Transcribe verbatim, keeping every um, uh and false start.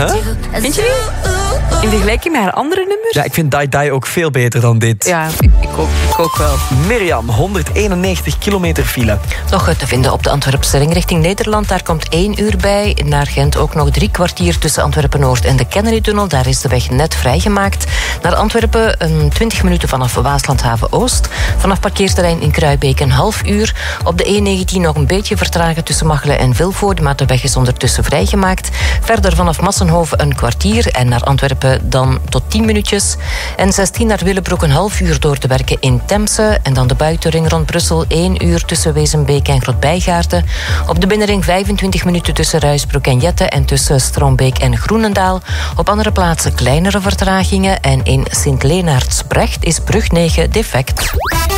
Huh? Vind je niet? In vergelijking met haar andere nummers? Ja, ik vind Die Die ook veel beter dan dit. Ja, ik, ik, ook, ik ook wel. Mirjam, honderdeenennegentig kilometer file. Nog te vinden op de Antwerpse ring richting Nederland. Daar komt één uur bij. Naar Gent ook nog drie kwartier tussen Antwerpen-Noord en de Kennedy-tunnel. Daar is de weg net vrijgemaakt. Naar Antwerpen een twintig minuten vanaf Waaslandhaven-Oost. Vanaf parkeerterrein in Kruibeek een half uur. Op de E negentien nog een beetje vertragen tussen Machelen en Vilvoorde, maar de weg is ondertussen vrijgemaakt. Verder vanaf Massenhoven een kwartier en naar Antwerpen dan tot tien minuutjes. En zestien naar Willebroek een half uur door te werken in Temse. En dan de buitenring rond Brussel één uur tussen Wezenbeek en Grotbijgaarden. Op de binnenring vijfentwintig minuten tussen Ruisbroek en Jette en tussen Stroombeek en Groenendaal. Op andere plaatsen kleinere vertragingen en in Sint-Lenaerts-Brecht is brug negen defect.